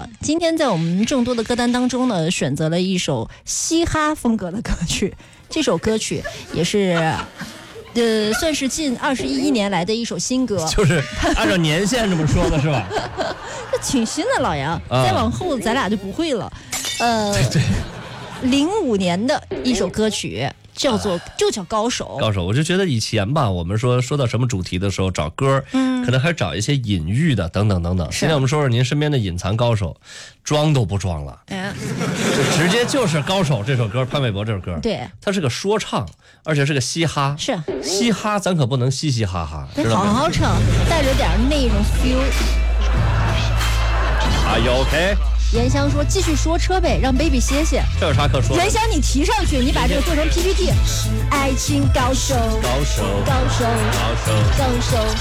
今天在我们众多的歌单当中呢，选择了一首嘻哈风格的歌曲。这首歌曲也是算是近21年来的一首新歌， 就是按照年限这么说的是吧？ 这挺新的，老杨，再往后咱俩就不会了。05年的一首歌曲。就叫高手， 我就觉得以前吧，我们说到什么主题的时候找歌，可能还是找一些隐喻的等等等等。现在我们说说您身边的隐藏高手，装都不装了，就直接就是高手这首歌，潘玮柏这首歌， 对，他是个说唱，而且是个嘻哈， 是嘻哈，咱可不能嘻嘻哈哈， 得好好唱，带着点那种 feel。 Are you OK？ 袁湘说：“继续说车呗，让 baby 歇歇。” 这有啥可说？ 袁湘，你提上去，你把这个做成 PPT。爱情高手，高手，高手，高手，高手。